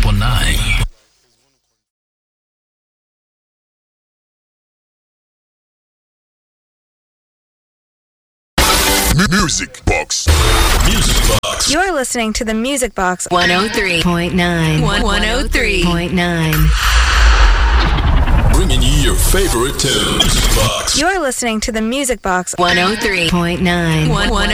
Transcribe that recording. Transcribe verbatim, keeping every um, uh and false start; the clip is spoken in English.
point nine. Music Box. Music Box. You're listening to the Music Box. one oh three point nine. one oh three point nine. Bringing you your favorite tunes. Music Box. You're listening to the Music Box. one oh three point nine.